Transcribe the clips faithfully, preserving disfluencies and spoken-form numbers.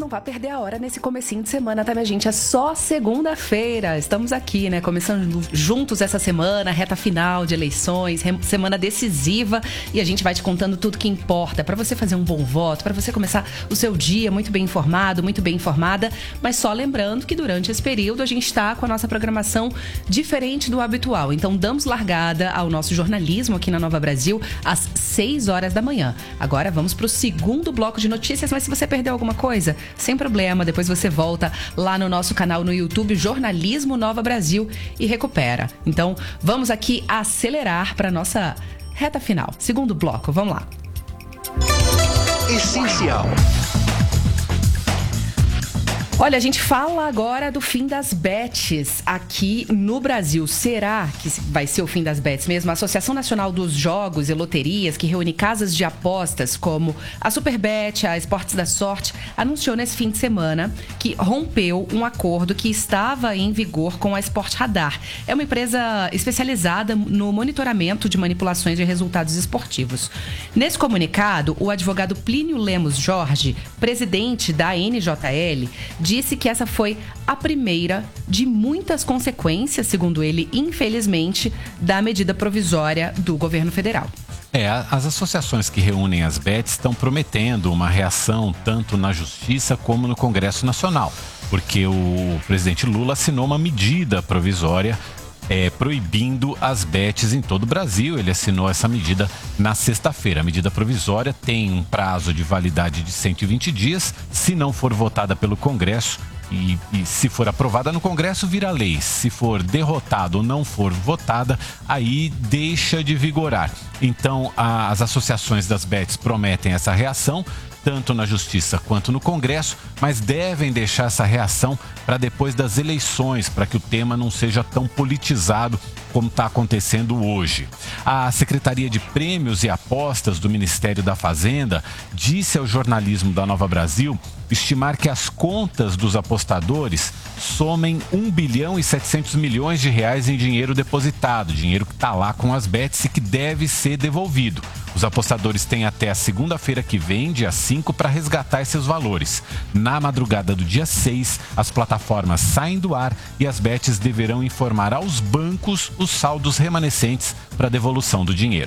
não vá perder a hora nesse comecinho de semana, tá, minha gente? É só segunda-feira. Estamos aqui, né? Começando juntos essa semana, reta final de eleições, semana decisiva. E a gente vai te contando tudo que importa para você fazer um bom voto, para você começar o seu dia muito bem informado, muito bem informada. Mas só lembrando que durante esse período a gente está com a nossa programação diferente do habitual. Então damos largada ao nosso jornalismo aqui na Nova Brasil às seis horas da manhã. Agora vamos para o segundo bloco de notícias, mas se você perdeu alguma coisa, sem problema, depois você volta lá no nosso canal no YouTube, Jornalismo Nova Brasil, e recupera. Então, vamos aqui acelerar para nossa reta final. Segundo bloco, vamos lá. Essencial. Olha, a gente fala agora do fim das bets aqui no Brasil. Será que vai ser o fim das bets mesmo? A Associação Nacional dos Jogos e Loterias, que reúne casas de apostas como a Superbet, a Esportes da Sorte, anunciou nesse fim de semana que rompeu um acordo que estava em vigor com a Sport Radar. É uma empresa especializada no monitoramento de manipulações de resultados esportivos. Nesse comunicado, o advogado Plínio Lemos Jorge, presidente da N J L, disse que essa foi a primeira de muitas consequências, segundo ele, infelizmente, da medida provisória do governo federal. É, as associações que reúnem as bets estão prometendo uma reação tanto na Justiça como no Congresso Nacional, porque o presidente Lula assinou uma medida provisória É, proibindo as bets em todo o Brasil. Ele assinou essa medida na sexta-feira. A medida provisória tem um prazo de validade de cento e vinte dias. Se não for votada pelo Congresso e, e se for aprovada no Congresso, vira lei. Se for derrotada ou não for votada, aí deixa de vigorar. Então, a, as associações das bets prometem essa reação, tanto na Justiça quanto no Congresso, mas devem deixar essa reação para depois das eleições, para que o tema não seja tão politizado como está acontecendo hoje. A Secretaria de Prêmios e Apostas do Ministério da Fazenda disse ao jornalismo da Nova Brasil estimar que as contas dos apostadores somem um bilhão e setecentos milhões de reais em dinheiro depositado, dinheiro que está lá com as bets e que deve ser devolvido. Os apostadores têm até a segunda-feira que vem, dia cinco, para resgatar esses valores. Na madrugada do dia seis, as plataformas saem do ar e as bets deverão informar aos bancos os saldos remanescentes para devolução do dinheiro.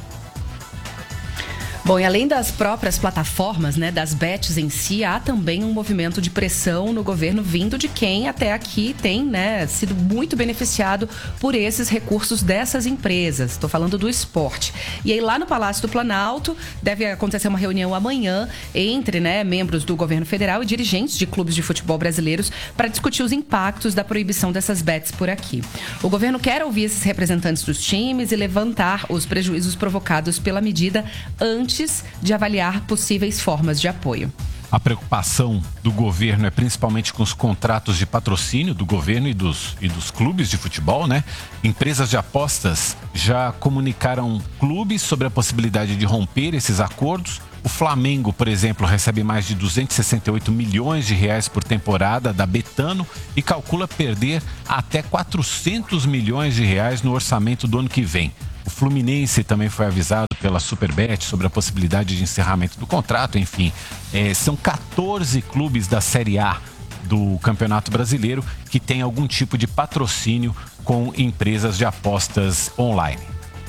Bom, e além das próprias plataformas, né, das bets em si, há também um movimento de pressão no governo vindo de quem até aqui tem, né, sido muito beneficiado por esses recursos dessas empresas. Estou falando do esporte. E aí lá no Palácio do Planalto deve acontecer uma reunião amanhã entre, né, membros do governo federal e dirigentes de clubes de futebol brasileiros para discutir os impactos da proibição dessas bets por aqui. O governo quer ouvir esses representantes dos times e levantar os prejuízos provocados pela medida antes de avaliar possíveis formas de apoio. A preocupação do governo é principalmente com os contratos de patrocínio do governo e dos, e dos clubes de futebol, né? Empresas de apostas já comunicaram clubes sobre a possibilidade de romper esses acordos. O Flamengo, por exemplo, recebe mais de duzentos e sessenta e oito milhões de reais por temporada da Betano e calcula perder até quatrocentos milhões de reais no orçamento do ano que vem. O Fluminense também foi avisado pela Superbet sobre a possibilidade de encerramento do contrato. Enfim, é, são quatorze clubes da Série A do Campeonato Brasileiro que têm algum tipo de patrocínio com empresas de apostas online.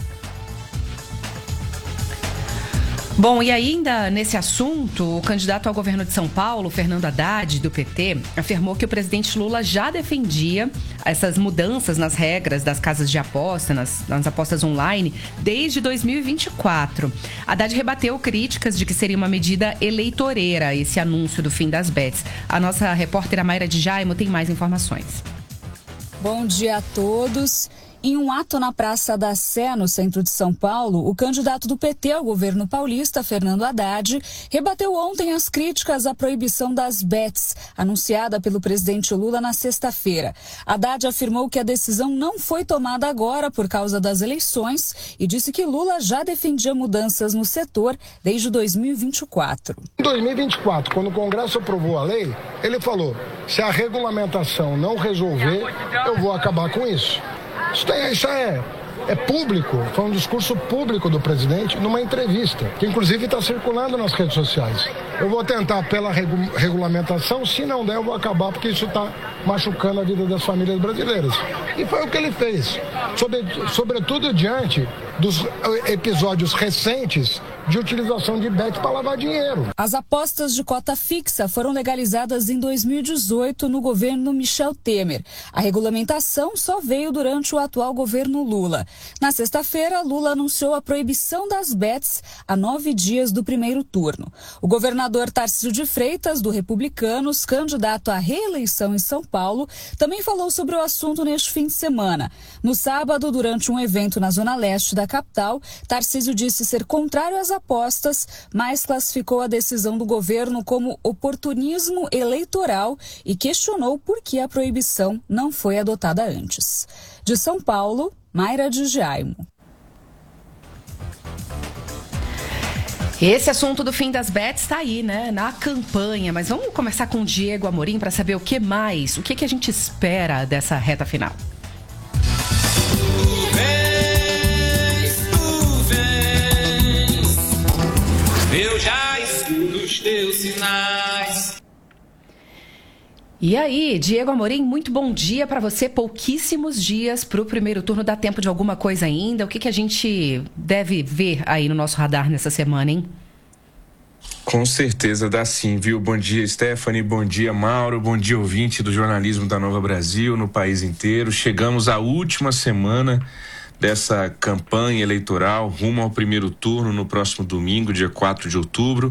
Bom, e ainda nesse assunto, o candidato ao governo de São Paulo, Fernando Haddad, do P T, afirmou que o presidente Lula já defendia essas mudanças nas regras das casas de aposta, nas, nas apostas online, desde dois mil e vinte e quatro. Haddad rebateu críticas de que seria uma medida eleitoreira esse anúncio do fim das bets. A nossa repórter Mayra de Jaimo tem mais informações. Bom dia a todos. Em um ato na Praça da Sé, no centro de São Paulo, o candidato do P T ao governo paulista, Fernando Haddad, rebateu ontem as críticas à proibição das bets, anunciada pelo presidente Lula na sexta-feira. Haddad afirmou que a decisão não foi tomada agora por causa das eleições e disse que Lula já defendia mudanças no setor desde dois mil e vinte e quatro. Em dois mil e vinte e quatro, quando o Congresso aprovou a lei, ele falou: se a regulamentação não resolver, eu vou acabar com isso. Isso, tem, isso é é público, foi um discurso público do presidente numa entrevista, que inclusive está circulando nas redes sociais. Eu vou tentar pela regu- regulamentação, se não der eu vou acabar, porque isso está machucando a vida das famílias brasileiras. E foi o que ele fez, Sobre, sobretudo diante dos episódios recentes de utilização de bet para lavar dinheiro. As apostas de cota fixa foram legalizadas em dois mil e dezoito no governo Michel Temer. A regulamentação só veio durante o atual governo Lula. Na sexta-feira, Lula anunciou a proibição das bets a nove dias do primeiro turno. O governador Tarcísio de Freitas, do Republicanos, candidato à reeleição em São Paulo, também falou sobre o assunto neste fim de semana. No sábado, durante um evento na zona leste da capital, Tarcísio disse ser contrário às apostas, mas classificou a decisão do governo como oportunismo eleitoral e questionou por que a proibição não foi adotada antes. De São Paulo, Mayra de Jaimo. Esse assunto do fim das bets está aí, né, na campanha. Mas vamos começar com o Diego Amorim para saber o que mais, o que, que a gente espera dessa reta final. Eu já escuto os teus sinais. E aí, Diego Amorim, muito bom dia para você. Pouquíssimos dias para o primeiro turno. Dá tempo de alguma coisa ainda? O que, que a gente deve ver aí no nosso radar nessa semana, hein? Com certeza dá sim, viu? Bom dia, Stephanie. Bom dia, Mauro. Bom dia, ouvinte do jornalismo da Nova Brasil no país inteiro. Chegamos à última semana dessa campanha eleitoral rumo ao primeiro turno no próximo domingo, dia quatro de outubro.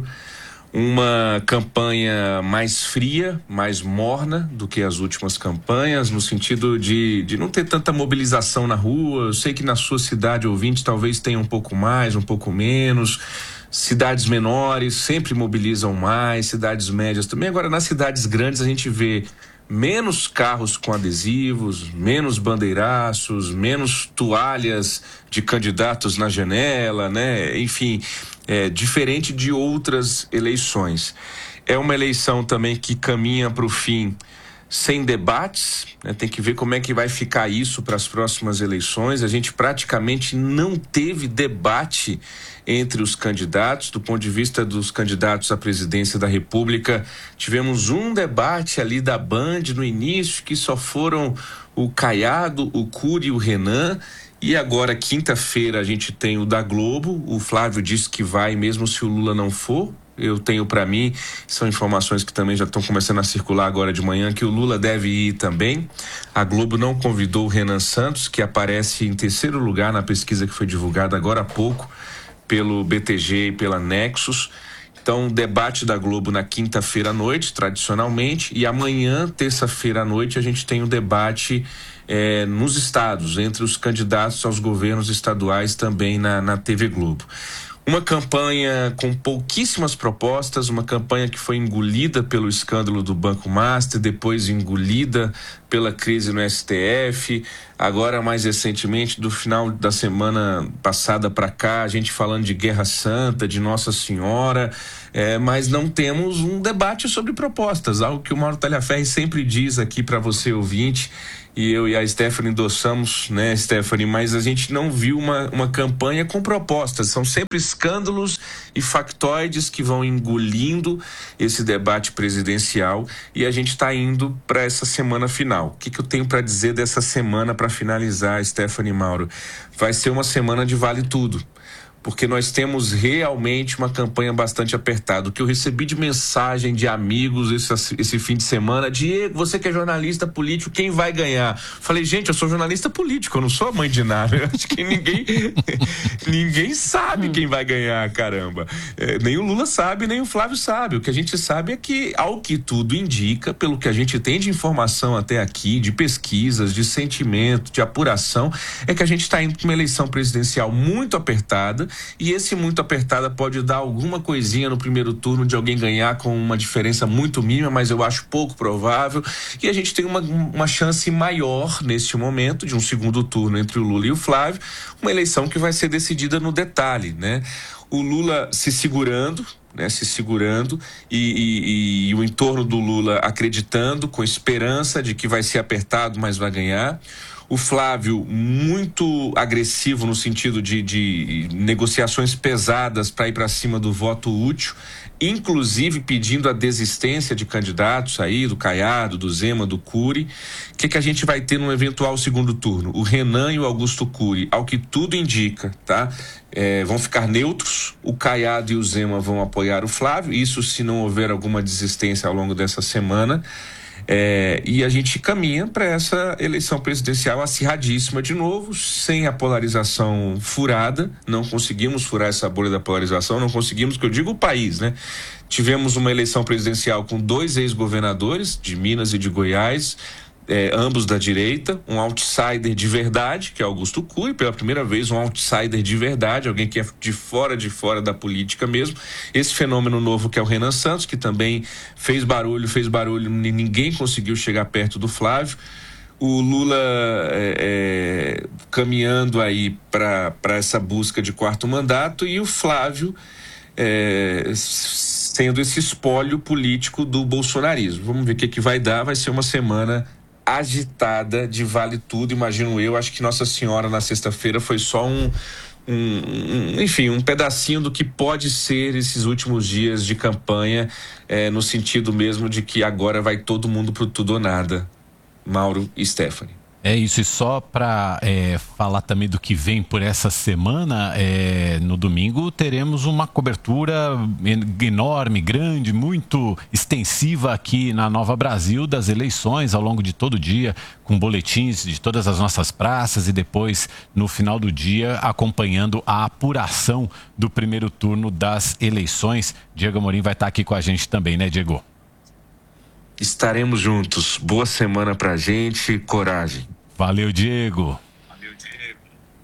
Uma campanha mais fria, mais morna do que as últimas campanhas, no sentido de, de não ter tanta mobilização na rua. Eu sei que na sua cidade, ouvinte, talvez tenha um pouco mais, um pouco menos. Cidades menores sempre mobilizam mais, cidades médias também. Agora, nas cidades grandes, a gente vê menos carros com adesivos, menos bandeiraços, menos toalhas de candidatos na janela, né? Enfim, é diferente de outras eleições. É uma eleição também que caminha para o fim sem debates, né? Tem que ver como é que vai ficar isso para as próximas eleições. A gente praticamente não teve debate entre os candidatos. Do ponto de vista dos candidatos à presidência da República, tivemos um debate ali da Band no início, que só foram o Caiado, o Cury e o Renan. E agora, quinta-feira, a gente tem o da Globo. O Flávio disse que vai, mesmo se o Lula não for. Eu tenho para mim, são informações que também já estão começando a circular agora de manhã, que o Lula deve ir também. A Globo não convidou o Renan Santos, que aparece em terceiro lugar na pesquisa que foi divulgada agora há pouco pelo B T G e pela Nexus. Então, debate da Globo na quinta-feira à noite, tradicionalmente, e amanhã, terça-feira à noite, a gente tem um debate é, nos estados, entre os candidatos aos governos estaduais também na, na T V Globo. Uma campanha com pouquíssimas propostas, uma campanha que foi engolida pelo escândalo do Banco Master, depois engolida pela crise no S T F, agora mais recentemente, do final da semana passada para cá, a gente falando de Guerra Santa, de Nossa Senhora, é, mas não temos um debate sobre propostas, algo que o Mauro Talhaferri sempre diz aqui para você, ouvinte, e eu e a Stephanie endossamos, né, Stephanie, mas a gente não viu uma, uma campanha com propostas, são sempre escândalos e factoides que vão engolindo esse debate presidencial, e a gente está indo para essa semana final. O que, que eu tenho para dizer dessa semana para finalizar, Stephanie e Mauro? Vai ser uma semana de vale tudo, porque nós temos realmente uma campanha bastante apertada. O que eu recebi de mensagem de amigos esse, esse fim de semana: Diego, você que é jornalista político, quem vai ganhar? Falei, gente, eu sou jornalista político, eu não sou a mãe de nada. Eu acho que ninguém ninguém sabe quem vai ganhar, caramba. É, nem o Lula sabe, nem o Flávio sabe. O que a gente sabe é que, ao que tudo indica, pelo que a gente tem de informação até aqui, de pesquisas, de sentimento, de apuração, é que a gente está indo para uma eleição presidencial muito apertada. E esse muito apertada pode dar alguma coisinha no primeiro turno de alguém ganhar com uma diferença muito mínima, mas eu acho pouco provável. E a gente tem uma, uma chance maior neste momento de um segundo turno entre o Lula e o Flávio, uma eleição que vai ser decidida no detalhe, né? O Lula se segurando, né, se segurando e, e, e o entorno do Lula acreditando, com esperança de que vai ser apertado, mas vai ganhar. O Flávio muito agressivo no sentido de, de negociações pesadas para ir para cima do voto útil, inclusive pedindo a desistência de candidatos aí, do Caiado, do Zema, do Cury. O que, que a gente vai ter num eventual segundo turno? O Renan e o Augusto Cury, ao que tudo indica, tá? É, vão ficar neutros, o Caiado e o Zema vão apoiar o Flávio, isso se não houver alguma desistência ao longo dessa semana. É, e a gente caminha para essa eleição presidencial acirradíssima de novo, sem a polarização furada. Não conseguimos furar essa bolha da polarização, não conseguimos, que eu digo o país, né? Tivemos uma eleição presidencial com dois ex-governadores de Minas e de Goiás, É, ambos da direita, um outsider de verdade, que é Augusto Cury, pela primeira vez um outsider de verdade, alguém que é de fora de fora da política mesmo. Esse fenômeno novo que é o Renan Santos, que também fez barulho, fez barulho, ninguém conseguiu chegar perto do Flávio. O Lula é, é, caminhando aí para essa busca de quarto mandato, e o Flávio é, sendo esse espólio político do bolsonarismo. Vamos ver o que, que vai dar, vai ser uma semana agitada de vale tudo, imagino eu. Acho que Nossa Senhora na sexta-feira foi só um, um, um enfim, um pedacinho do que pode ser esses últimos dias de campanha, é, no sentido mesmo de que agora vai todo mundo pro tudo ou nada. Mauro e Stephanie. É isso, e só para é, falar também do que vem por essa semana, é, no domingo teremos uma cobertura enorme, grande, muito extensiva aqui na Nova Brasil das eleições ao longo de todo o dia, com boletins de todas as nossas praças e depois, no final do dia, acompanhando a apuração do primeiro turno das eleições. Diego Amorim vai estar aqui com a gente também, né, Diego? Estaremos juntos. Boa semana pra gente, coragem. Valeu, Diego. Valeu, Diego.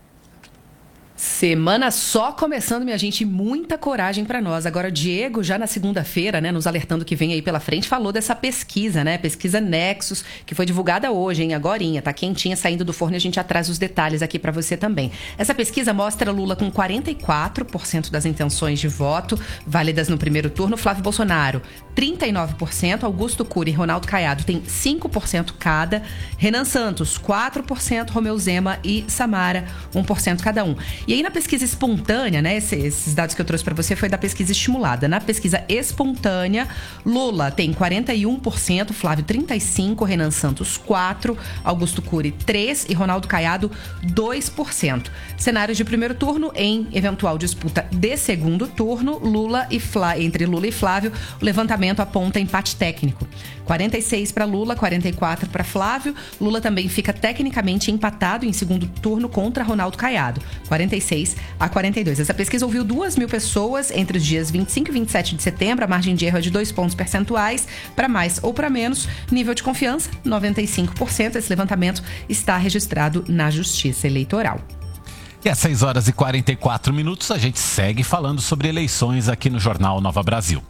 Semana só começando, minha gente, muita coragem para nós. Agora, o Diego, já na segunda-feira, né, nos alertando que vem aí pela frente, falou dessa pesquisa, né, pesquisa Nexus, que foi divulgada hoje, hein, agorinha, tá quentinha, saindo do forno, e a gente já traz os detalhes aqui para você também. Essa pesquisa mostra Lula com quarenta e quatro por cento das intenções de voto válidas no primeiro turno, Flávio Bolsonaro trinta e nove por cento, Augusto Cury e Ronaldo Caiado tem cinco por cento cada, Renan Santos quatro por cento, Romeu Zema e Samara um por cento cada um. E aí na pesquisa espontânea, né, esses, esses dados que eu trouxe para você foi da pesquisa estimulada. Na pesquisa espontânea, Lula tem quarenta e um por cento, Flávio trinta e cinco por cento, Renan Santos quatro por cento, Augusto Cury três por cento e Ronaldo Caiado dois por cento. Cenários de primeiro turno, em eventual disputa de segundo turno, Lula e Flá, entre Lula e Flávio, o levantamento aponta empate técnico. quarenta e seis para Lula, quarenta e quatro para Flávio. Lula também fica tecnicamente empatado em segundo turno contra Ronaldo Caiado, quarenta e seis a quarenta e dois. Essa pesquisa ouviu duas mil pessoas entre os dias vinte e cinco e vinte e sete de setembro. A margem de erro é de dois pontos percentuais, para mais ou para menos. Nível de confiança, noventa e cinco por cento. Esse levantamento está registrado na Justiça Eleitoral. E às seis horas e quarenta e quatro minutos, a gente segue falando sobre eleições aqui no Jornal Nova Brasil.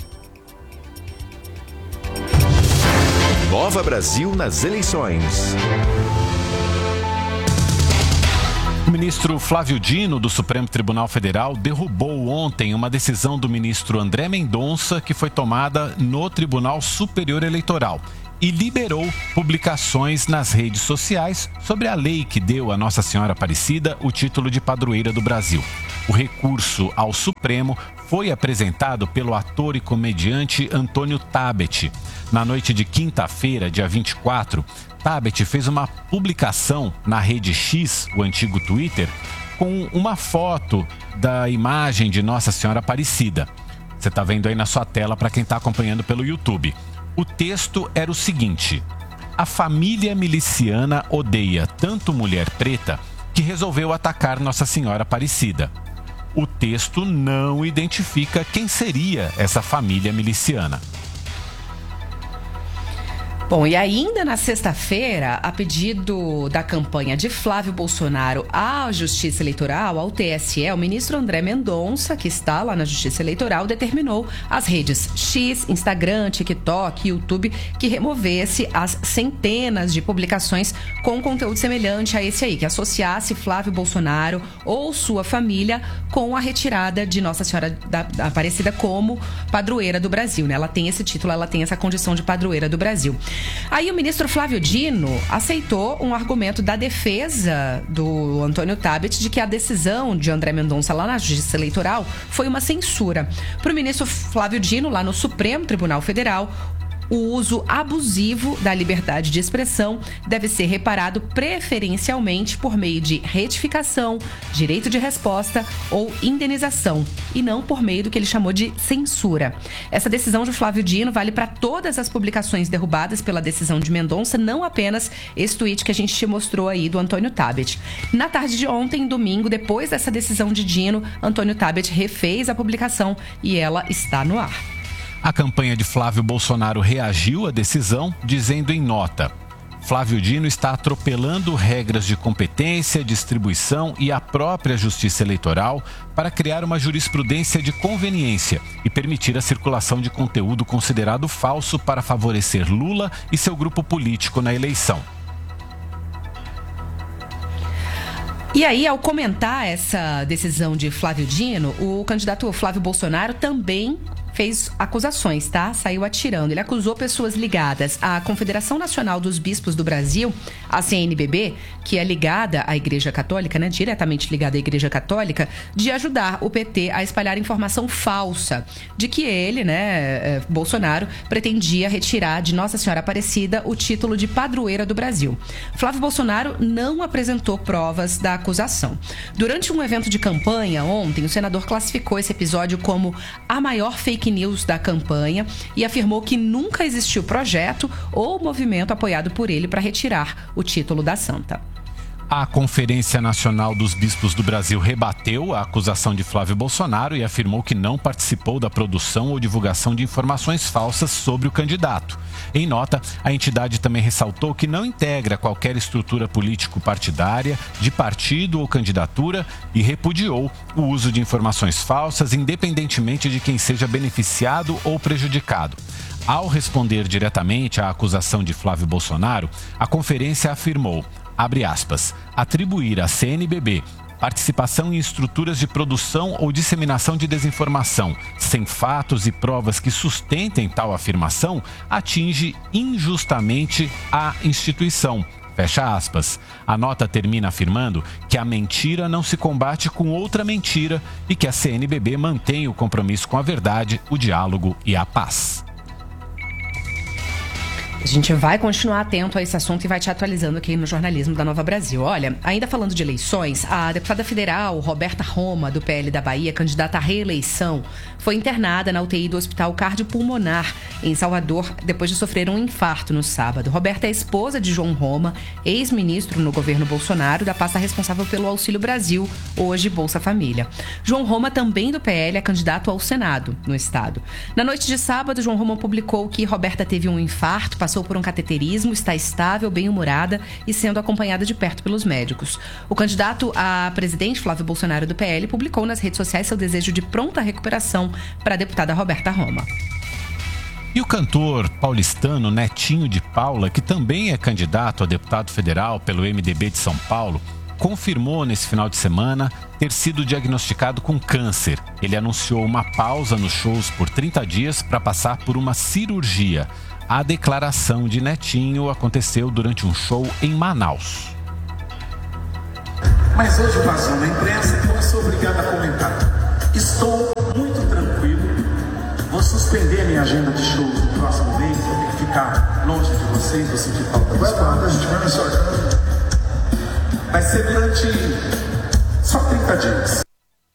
Nova Brasil nas eleições. O ministro Flávio Dino, do Supremo Tribunal Federal, derrubou ontem uma decisão do ministro André Mendonça, que foi tomada no Tribunal Superior Eleitoral, e liberou publicações nas redes sociais sobre a lei que deu a Nossa Senhora Aparecida o título de padroeira do Brasil. O recurso ao Supremo foi apresentado pelo ator e comediante Antônio Tabet. Na noite de quinta-feira, dia vinte e quatro, Tabet fez uma publicação na rede X, o antigo Twitter, com uma foto da imagem de Nossa Senhora Aparecida. Você está vendo aí na sua tela para quem está acompanhando pelo YouTube. O texto era o seguinte: a família miliciana odeia tanto mulher preta que resolveu atacar Nossa Senhora Aparecida. O texto não identifica quem seria essa família miliciana. Bom, e ainda na sexta-feira, a pedido da campanha de Flávio Bolsonaro à Justiça Eleitoral, ao T S E, o ministro André Mendonça, que está lá na Justiça Eleitoral, determinou às redes X, Instagram, TikTok, YouTube, que removesse as centenas de publicações com conteúdo semelhante a esse aí, que associasse Flávio Bolsonaro ou sua família com a retirada de Nossa Senhora da, da Aparecida como padroeira do Brasil, né? Ela tem esse título, ela tem essa condição de padroeira do Brasil. Aí o ministro Flávio Dino aceitou um argumento da defesa do Antônio Tabet de que a decisão de André Mendonça lá na Justiça Eleitoral foi uma censura. Para o ministro Flávio Dino, lá no Supremo Tribunal Federal, o uso abusivo da liberdade de expressão deve ser reparado preferencialmente por meio de retificação, direito de resposta ou indenização, e não por meio do que ele chamou de censura. Essa decisão de Flávio Dino vale para todas as publicações derrubadas pela decisão de Mendonça, não apenas esse tweet que a gente te mostrou aí do Antônio Tabet. Na tarde de ontem, domingo, depois dessa decisão de Dino, Antônio Tabet refez a publicação e ela está no ar. A campanha de Flávio Bolsonaro reagiu à decisão, dizendo em nota: Flávio Dino está atropelando regras de competência, distribuição e a própria Justiça Eleitoral para criar uma jurisprudência de conveniência e permitir a circulação de conteúdo considerado falso para favorecer Lula e seu grupo político na eleição. E aí, ao comentar essa decisão de Flávio Dino, o candidato Flávio Bolsonaro também fez acusações, tá? Saiu atirando. Ele acusou pessoas ligadas à Confederação Nacional dos Bispos do Brasil, a C N B B, que é ligada à Igreja Católica, né? Diretamente ligada à Igreja Católica, de ajudar o P T a espalhar informação falsa de que ele, né, Bolsonaro, pretendia retirar de Nossa Senhora Aparecida o título de padroeira do Brasil. Flávio Bolsonaro não apresentou provas da acusação. Durante um evento de campanha ontem, o senador classificou esse episódio como a maior fake news da campanha e afirmou que nunca existiu projeto ou movimento apoiado por ele para retirar o título da santa. A Conferência Nacional dos Bispos do Brasil rebateu a acusação de Flávio Bolsonaro e afirmou que não participou da produção ou divulgação de informações falsas sobre o candidato. Em nota, a entidade também ressaltou que não integra qualquer estrutura político-partidária, de partido ou candidatura e repudiou o uso de informações falsas, independentemente de quem seja beneficiado ou prejudicado. Ao responder diretamente à acusação de Flávio Bolsonaro, a conferência afirmou, abre aspas, atribuir à C N B B participação em estruturas de produção ou disseminação de desinformação, sem fatos e provas que sustentem tal afirmação, atinge injustamente a instituição. Fecha aspas. A nota termina afirmando que a mentira não se combate com outra mentira e que a C N B B mantém o compromisso com a verdade, o diálogo e a paz. A gente vai continuar atento a esse assunto e vai te atualizando aqui no Jornalismo da Nova Brasil. Olha, ainda falando de eleições, a deputada federal Roberta Roma, do P L da Bahia, candidata à reeleição, foi internada na U T I do Hospital Cardiopulmonar, em Salvador, depois de sofrer um infarto no sábado. Roberta é esposa de João Roma, ex-ministro no governo Bolsonaro, da pasta responsável pelo Auxílio Brasil, hoje Bolsa Família. João Roma, também do P L, é candidato ao Senado, no estado. Na noite de sábado, João Roma publicou que Roberta teve um infarto, passou por um cateterismo, está estável, bem-humorada e sendo acompanhada de perto pelos médicos. O candidato a presidente, Flávio Bolsonaro, do P L, publicou nas redes sociais seu desejo de pronta recuperação para a deputada Roberta Roma. E o cantor paulistano Netinho de Paula, que também é candidato a deputado federal pelo M D B de São Paulo, confirmou nesse final de semana ter sido diagnosticado com câncer. Ele anunciou uma pausa nos shows por trinta dias para passar por uma cirurgia. A declaração de Netinho aconteceu durante um show em Manaus. Mas hoje passou na imprensa, então eu sou obrigado a comentar. Estou muito tranquilo. Vou suspender minha agenda de shows no próximo mês. Vou ter que ficar longe de vocês, vou sentir falta dos quadros. A gente vai na sua casa. Vai ser durante só trinta dias.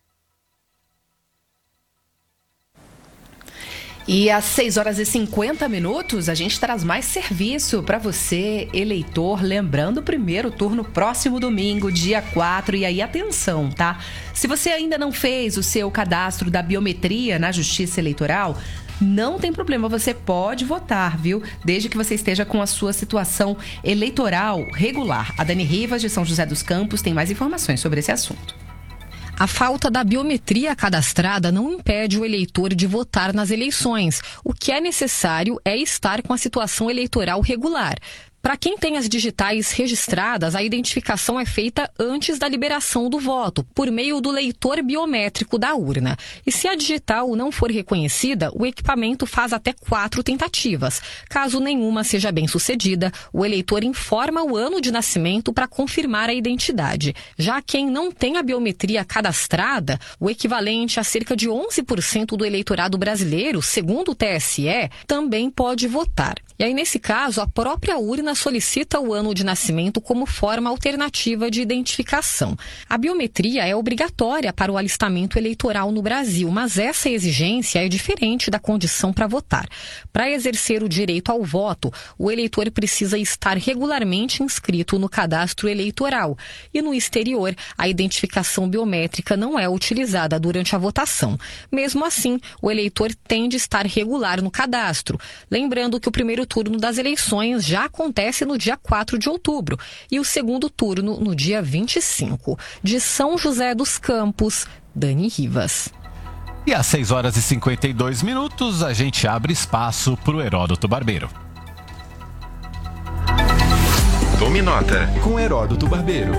E às seis horas e cinquenta minutos, a gente traz mais serviço para você, eleitor. Lembrando, o primeiro turno próximo domingo, dia quatro. E aí, atenção, tá? Se você ainda não fez o seu cadastro da biometria na Justiça Eleitoral, não tem problema, você pode votar, viu? Desde que você esteja com a sua situação eleitoral regular. A Dani Rivas, de São José dos Campos, tem mais informações sobre esse assunto. A falta da biometria cadastrada não impede o eleitor de votar nas eleições. O que é necessário é estar com a situação eleitoral regular. Para quem tem as digitais registradas, a identificação é feita antes da liberação do voto, por meio do leitor biométrico da urna. E se a digital não for reconhecida, o equipamento faz até quatro tentativas. Caso nenhuma seja bem sucedida, o eleitor informa o ano de nascimento para confirmar a identidade. Já quem não tem a biometria cadastrada, o equivalente a cerca de onze por cento do eleitorado brasileiro, segundo o T S E, também pode votar. E aí, nesse caso, a própria urna solicita o ano de nascimento como forma alternativa de identificação. A biometria é obrigatória para o alistamento eleitoral no Brasil, mas essa exigência é diferente da condição para votar. Para exercer o direito ao voto, o eleitor precisa estar regularmente inscrito no cadastro eleitoral. E no exterior, a identificação biométrica não é utilizada durante a votação. Mesmo assim, o eleitor tem de estar regular no cadastro. Lembrando que o primeiro turno das eleições já acontece no dia quatro de outubro e o segundo turno no dia vinte e cinco. De São José dos Campos, Dani Rivas. E às seis horas e cinquenta e dois minutos, a gente abre espaço para o Heródoto Barbeiro. Tome nota com Heródoto Barbeiro.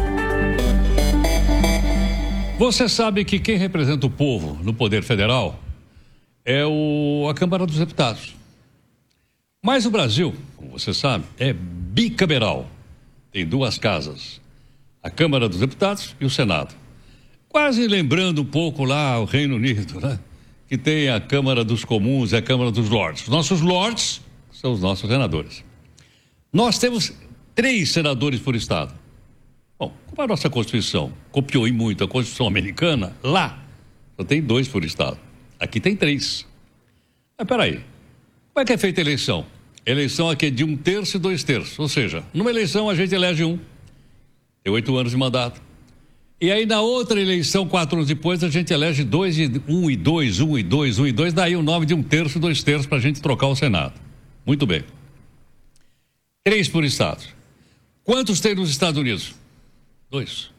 Você sabe que quem representa o povo no Poder Federal é o, a Câmara dos Deputados. Mas o Brasil, como você sabe, é bicameral. Tem duas casas, a Câmara dos Deputados e o Senado. Quase lembrando um pouco lá o Reino Unido, né? Que tem a Câmara dos Comuns e a Câmara dos Lordes. Nossos Lordes são os nossos senadores. Nós temos três senadores por estado. Bom, como a nossa Constituição copiou em muito a Constituição americana, lá só tem dois por estado. Aqui tem três. Mas peraí. Como é que é feita a eleição? Eleição aqui é de um terço e dois terços. Ou seja, numa eleição a gente elege um. Tem oito anos de mandato. E aí na outra eleição, quatro anos depois, a gente elege dois e um e dois, um e dois, um e dois. Daí o nome de um terço e dois terços para a gente trocar o Senado. Muito bem. Três por estado. Quantos tem nos Estados Unidos? Dois.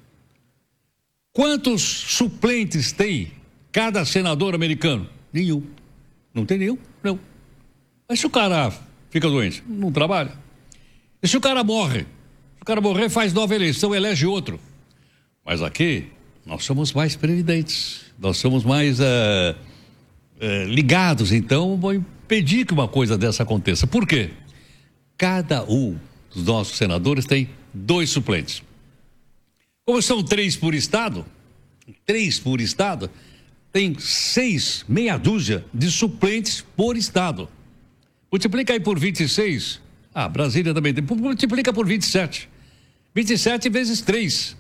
Quantos suplentes tem cada senador americano? Nenhum. Não tem nenhum? Não. Mas se o cara fica doente, não trabalha. E se o cara morre? Se o cara morrer, faz nova eleição, elege outro. Mas aqui, nós somos mais previdentes. Nós somos mais uh, uh, ligados. Então, vou impedir que uma coisa dessa aconteça. Por quê? Cada um dos nossos senadores tem dois suplentes. Como são três por estado, três por estado, tem seis, meia dúzia de suplentes por estado. Multiplica aí por vinte e seis. Ah, Brasília também tem. Multiplica por vinte e sete. vinte e sete vezes três.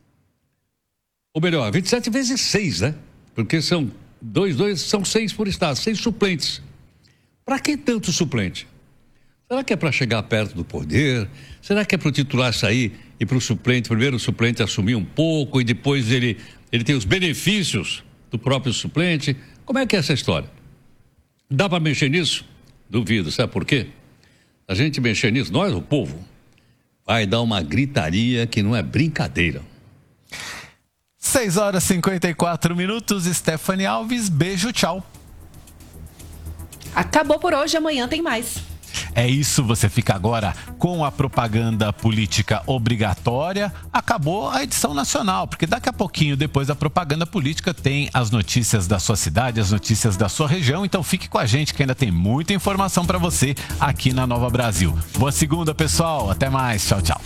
Ou melhor, vinte e sete vezes seis, né? Porque são dois, dois, são seis por estado, seis suplentes. Para que tanto suplente? Será que é para chegar perto do poder? Será que é para o titular sair e para o suplente, primeiro o suplente assumir um pouco e depois ele, ele tem os benefícios do próprio suplente? Como é que é essa história? Dá para mexer nisso? Duvido, sabe por quê? A gente mexer nisso, nós, o povo, vai dar uma gritaria que não é brincadeira. seis horas e cinquenta e quatro minutos, Stephanie Alves, beijo, tchau. Acabou por hoje, amanhã tem mais. É isso, você fica agora com a propaganda política obrigatória. Acabou a edição nacional, porque daqui a pouquinho, depois da propaganda política, tem as notícias da sua cidade, as notícias da sua região. Então fique com a gente que ainda tem muita informação para você aqui na Nova Brasil. Boa segunda, pessoal. Até mais. Tchau, tchau.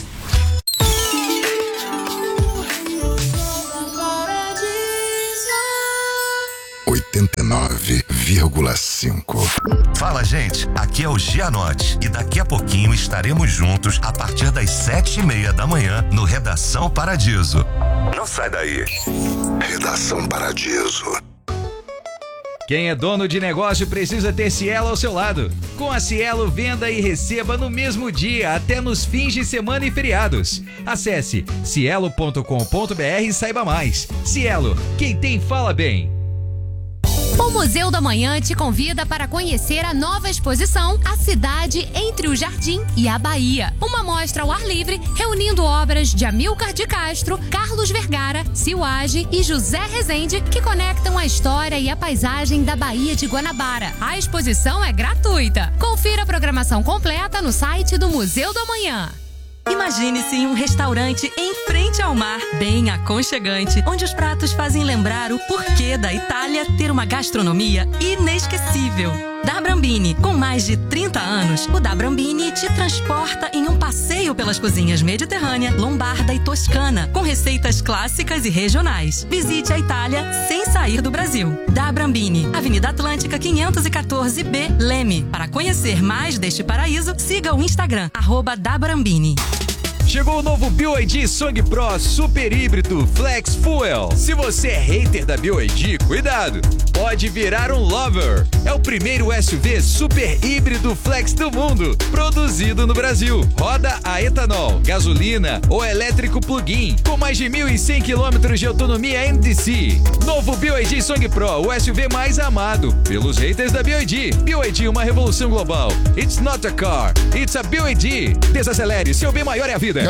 oitenta e nove vírgula cinco. Fala, gente, aqui é o Gianotti e daqui a pouquinho estaremos juntos a partir das sete e meia da manhã no Redação Paradiso. Não sai daí. Redação Paradiso. Quem é dono de negócio precisa ter Cielo ao seu lado. Com a Cielo, venda e receba no mesmo dia, até nos fins de semana e feriados. Acesse cielo ponto com ponto br e saiba mais. Cielo, quem tem fala bem. O Museu da Manhã te convida para conhecer a nova exposição A Cidade entre o Jardim e a Bahia. Uma mostra ao ar livre, reunindo obras de Amílcar de Castro, Carlos Vergara, Silage e José Rezende, que conectam a história e a paisagem da Baía de Guanabara. A exposição é gratuita. Confira a programação completa no site do Museu da Manhã. Imagine-se em um restaurante em frente ao mar, bem aconchegante, onde os pratos fazem lembrar o porquê da Itália ter uma gastronomia inesquecível. Da Brambini, com mais de trinta anos, o Da Brambini te transporta em um passeio pelas cozinhas mediterrânea, lombarda e toscana, com receitas clássicas e regionais. Visite a Itália sem sair do Brasil. Da Brambini, Avenida Atlântica quinhentos e quatorze B, Leme. Para conhecer mais deste paraíso, siga o Instagram, arroba Da Brambini. Chegou o novo B Y D Song Pro Super Híbrido Flex Fuel. Se você é hater da B Y D, cuidado, pode virar um lover. É o primeiro S U V super híbrido flex do mundo, produzido no Brasil. Roda a etanol, gasolina ou elétrico plug-in, com mais de mil e cem quilômetros de autonomia N D C. Novo B Y D Song Pro, o S U V mais amado pelos haters da B Y D. B Y D, uma revolução global. It's not a car, it's a B Y D. Desacelere, seu bem maior é a vida.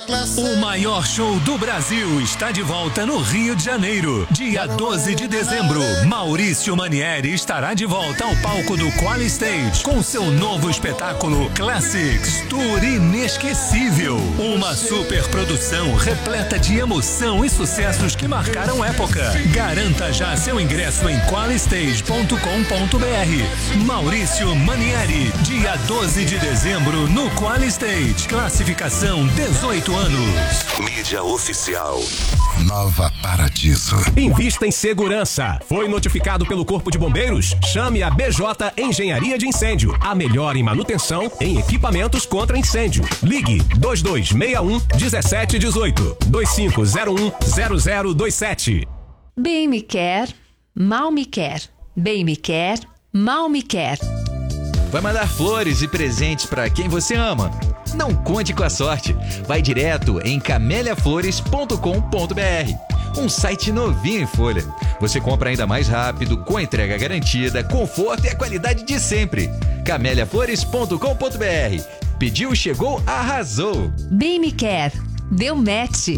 O maior show do Brasil está de volta no Rio de Janeiro. Dia doze de dezembro, Maurício Manieri estará de volta ao palco do Quali Stage com seu novo espetáculo Classics Tour Inesquecível. Uma super produção repleta de emoção e sucessos que marcaram época. Garanta já seu ingresso em qualistage ponto com ponto br. Maurício Manieri, dia doze de dezembro no Quali Stage. Classificação dezoito anos. Mídia oficial. Nova Paradiso. Invista em segurança. Foi notificado pelo Corpo de Bombeiros? Chame a B J Engenharia de Incêndio. A melhor em manutenção em equipamentos contra incêndio. Ligue dois dois seis um um sete um oito, dois cinco zero um zero zero dois sete. Bem me quer, mal me quer. Bem me quer, mal me quer. Vai mandar flores e presentes para quem você ama? Não conte com a sorte. Vai direto em camélia flores ponto com ponto br. Um site novinho em folha. Você compra ainda mais rápido, com entrega garantida, conforto e a qualidade de sempre. camélia flores ponto com ponto br. Pediu, chegou, arrasou. Bem me quer. Deu match.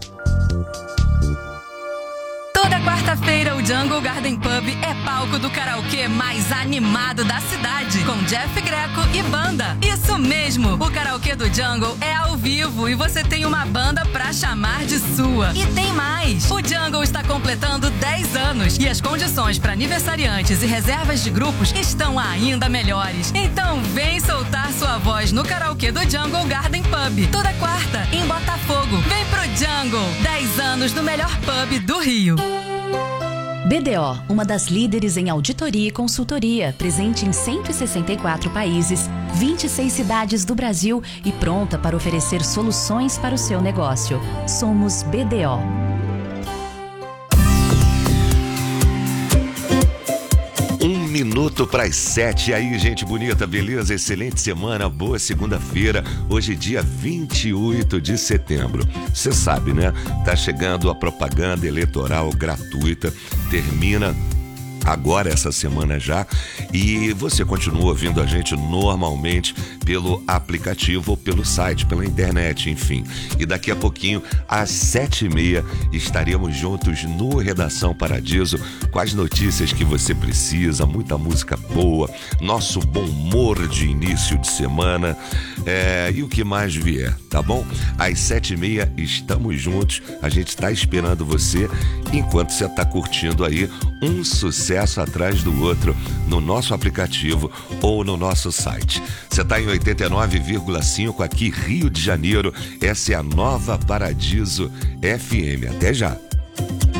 Toda quarta-feira, o Jungle Garden Pub é palco do karaokê mais animado da cidade, com Jeff Greco e banda. Isso mesmo, o karaokê do Jungle é ao vivo e você tem uma banda pra chamar de sua. E tem mais! O Jungle está completando dez anos e as condições para aniversariantes e reservas de grupos estão ainda melhores. Então vem soltar sua voz no karaokê do Jungle Garden Pub, toda quarta, em Botafogo. Vem pro Jungle, dez anos do melhor pub do Rio. B D O, uma das líderes em auditoria e consultoria, presente em cento e sessenta e quatro países, vinte e seis cidades do Brasil e pronta para oferecer soluções para o seu negócio. Somos B D O. Um minuto para as sete. E aí, gente bonita, beleza? Excelente semana, boa segunda-feira. Hoje, dia vinte e oito de setembro. Você sabe, né? Tá chegando a propaganda eleitoral gratuita. Termina agora essa semana já, e você continua ouvindo a gente normalmente pelo aplicativo ou pelo site, pela internet, enfim. E daqui a pouquinho, às sete e meia, estaremos juntos no Redação Paradiso com as notícias que você precisa, muita música boa, nosso bom humor de início de semana, é, e o que mais vier, tá bom? Às sete e meia estamos juntos, a gente está esperando você enquanto você está curtindo aí um sucesso atrás do outro no nosso aplicativo ou no nosso site. Você está em oitenta e nove vírgula cinco aqui, Rio de Janeiro. Essa é a Nova Paradiso F M. Até já!